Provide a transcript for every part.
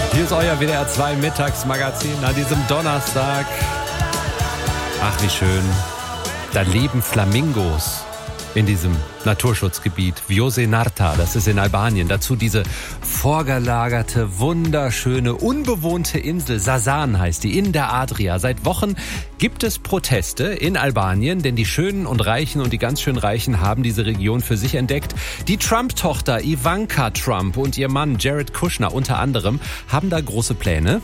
Hier ist euer WDR 2 Mittagsmagazin an diesem Donnerstag. Ach, wie schön. Da leben Flamingos in diesem Naturschutzgebiet Viosenarta, das ist in Albanien. Dazu diese vorgelagerte, wunderschöne, unbewohnte Insel, Sasan heißt die, in der Adria. Seit Wochen gibt es Proteste in Albanien, denn die Schönen und Reichen und die ganz schön Reichen haben diese Region für sich entdeckt. Die Trump-Tochter Ivanka Trump und ihr Mann Jared Kushner unter anderem haben da große Pläne.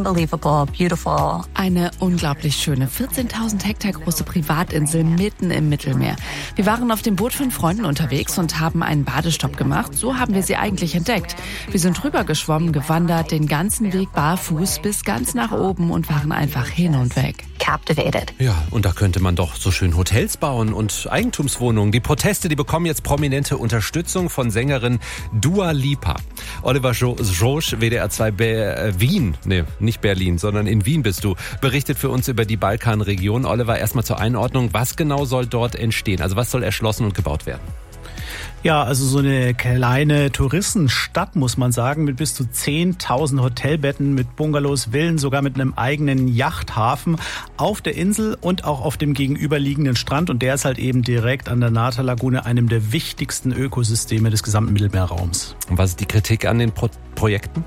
Eine unglaublich schöne, 14.000 Hektar große Privatinsel mitten im Mittelmeer. Wir waren auf dem Boot von Freunden unterwegs und haben einen Badestopp gemacht. So haben wir sie eigentlich entdeckt. Wir sind rübergeschwommen, gewandert, den ganzen Weg barfuß bis ganz nach oben und waren einfach hin und weg. Captivated. Ja, und da könnte man doch so schön Hotels bauen und Eigentumswohnungen. Die Proteste, die bekommen jetzt prominente Unterstützung von Sängerin Dua Lipa. Oliver Josch, WDR 2 Wien, nicht Berlin, sondern in Wien bist du, berichtet für uns über die Balkanregion. Oliver, erstmal zur Einordnung, was genau soll dort entstehen? Also was soll erschlossen und gebaut werden? Ja, also so eine kleine Touristenstadt, muss man sagen, mit bis zu 10.000 Hotelbetten, mit Bungalows, Villen, sogar mit einem eigenen Yachthafen auf der Insel und auch auf dem gegenüberliegenden Strand. Und der ist halt eben direkt an der Nata-Lagune, einem der wichtigsten Ökosysteme des gesamten Mittelmeerraums. Und was ist die Kritik an den Projekten?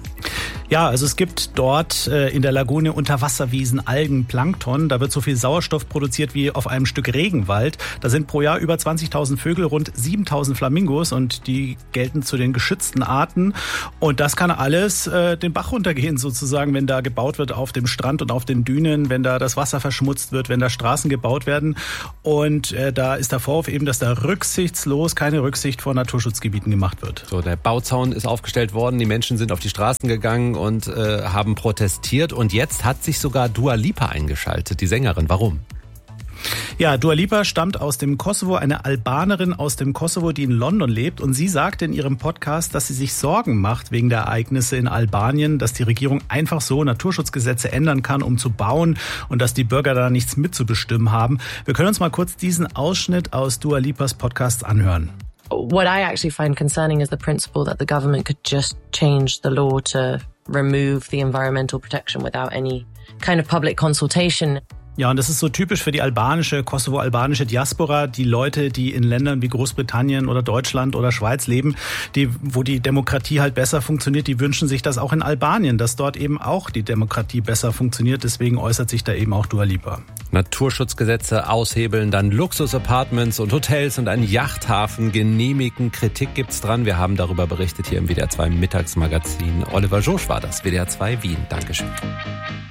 Ja, also es gibt dort in der Lagune Unterwasserwiesen, Algen, Plankton. Da wird so viel Sauerstoff produziert wie auf einem Stück Regenwald. Da sind pro Jahr über 20.000 Vögel, rund 7.000 Flamingos und die gelten zu den geschützten Arten. Und das kann alles den Bach runtergehen sozusagen, wenn da gebaut wird auf dem Strand und auf den Dünen, wenn da das Wasser verschmutzt wird, wenn da Straßen gebaut werden. Und da ist der Vorwurf eben, dass da rücksichtslos keine Rücksicht vor Naturschutzgebieten gemacht wird. So, der Bauzaun ist aufgestellt worden, die Menschen sind auf die Straßen gegangen und haben protestiert. Und jetzt hat sich sogar Dua Lipa eingeschaltet, die Sängerin. Warum? Ja, Dua Lipa stammt aus dem Kosovo, eine Albanerin aus dem Kosovo, die in London lebt. Und sie sagte in ihrem Podcast, dass sie sich Sorgen macht wegen der Ereignisse in Albanien, dass die Regierung einfach so Naturschutzgesetze ändern kann, um zu bauen und dass die Bürger da nichts mitzubestimmen haben. Wir können uns mal kurz diesen Ausschnitt aus Dua Lipas Podcast anhören. What I actually find concerning is the principle that the government could just change the law to remove the environmental protection without any kind of public consultation. Ja, und das ist so typisch für die kosovo-albanische Diaspora, die Leute, die in Ländern wie Großbritannien oder Deutschland oder Schweiz leben, wo die Demokratie halt besser funktioniert, die wünschen sich das auch in Albanien, dass dort eben auch die Demokratie besser funktioniert. Deswegen äußert sich da eben auch Dua Lipa. Naturschutzgesetze aushebeln, dann Luxus-Apartments und Hotels und einen Yachthafen genehmigen. Kritik gibt's dran. Wir haben darüber berichtet hier im WDR 2 Mittagsmagazin. Oliver Josch war das, WDR 2 Wien. Dankeschön.